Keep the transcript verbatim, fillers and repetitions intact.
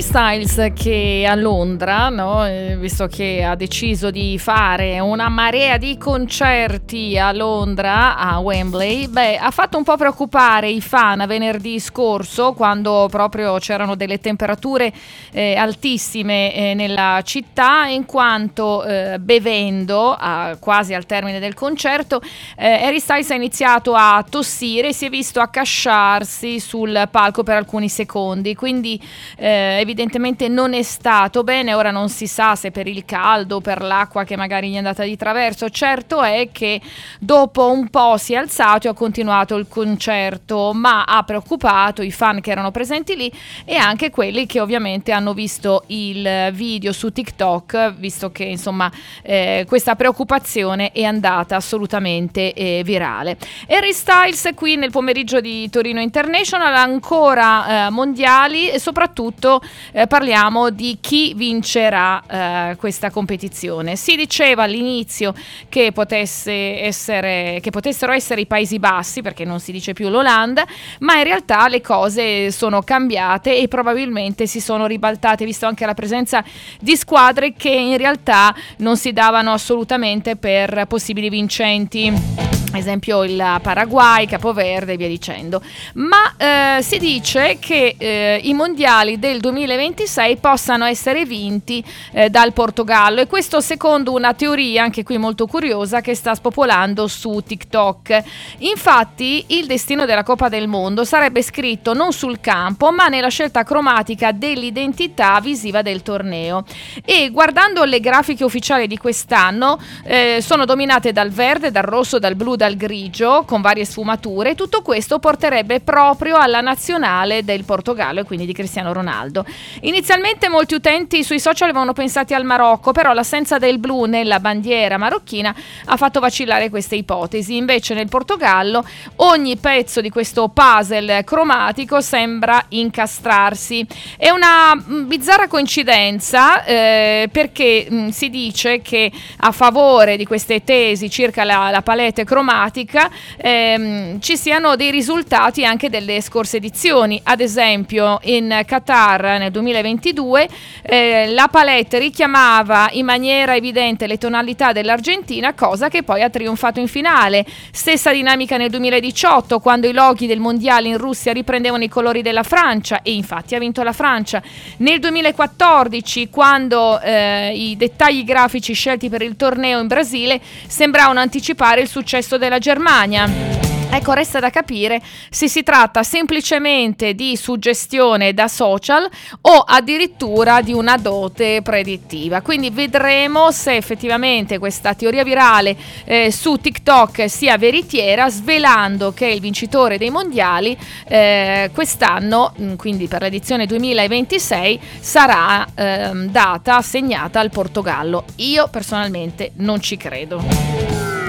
Styles che a Londra, no? eh, visto che ha deciso di fare una marea di concerti a Londra, a Wembley, beh, ha fatto un po' preoccupare i fan venerdì scorso, quando proprio c'erano delle temperature eh, altissime eh, nella città, in quanto eh, bevendo a, quasi al termine del concerto eh, Harry Styles ha iniziato a tossire e si è visto accasciarsi sul palco per alcuni secondi, quindi eh, evidentemente non è stato bene. Ora non si sa se per il caldo o per l'acqua che magari gli è andata di traverso. Certo è che dopo un po' si è alzato e ha continuato il concerto, ma ha preoccupato i fan che erano presenti lì e anche quelli che ovviamente hanno visto il video su TikTok, visto che insomma eh, questa preoccupazione è andata assolutamente eh, virale. Harry Styles qui nel pomeriggio di Torino International, ancora eh, mondiali, e soprattutto eh, parliamo di chi vincerà eh, questa competizione. Si diceva all'inizio che potesse essere che potessero essere i Paesi Bassi, perché non si dice più l'Olanda, ma in realtà le cose sono cambiate e probabilmente si sono ribaltate, visto anche la presenza di squadre che in realtà non si davano assolutamente per possibili vincenti. Ad esempio il Paraguay, Capoverde e via dicendo. Ma eh, si dice che eh, i mondiali del duemilaventisei possano essere vinti eh, dal Portogallo, e questo secondo una teoria anche qui molto curiosa che sta spopolando su TikTok. Infatti il destino della Coppa del Mondo sarebbe scritto non sul campo, ma nella scelta cromatica dell'identità visiva del torneo, e guardando le grafiche ufficiali di quest'anno eh, sono dominate dal verde, dal rosso, dal blu, dal grigio, con varie sfumature. Tutto questo porterebbe proprio alla nazionale del Portogallo e quindi di Cristiano Ronaldo. Inizialmente molti utenti sui social avevano pensato al Marocco, però l'assenza del blu nella bandiera marocchina ha fatto vacillare queste ipotesi. Invece nel Portogallo ogni pezzo di questo puzzle cromatico sembra incastrarsi. È una mh, bizzarra coincidenza eh, perché mh, si dice che a favore di queste tesi circa la, la palette cromatica ehm, ci siano dei risultati anche delle scorse edizioni. Ad esempio in Qatar nel duemilaventidue eh, la palette richiamava in maniera evidente le tonalità dell'Argentina, cosa che poi ha trionfato in finale. Stessa dinamica nel duemiladiciotto, quando i loghi del mondiale in Russia riprendevano i colori della Francia, e infatti ha vinto la Francia. Nel duemilaquattordici, quando eh, i dettagli grafici scelti per il torneo in Brasile sembravano anticipare il successo della Germania. Ecco, resta da capire se si tratta semplicemente di suggestione da social o addirittura di una dote predittiva. Quindi vedremo se effettivamente questa teoria virale eh, su TikTok sia veritiera, svelando che il vincitore dei mondiali eh, quest'anno, quindi per l'edizione duemilaventisei, sarà eh, data assegnata al Portogallo. Io personalmente non ci credo.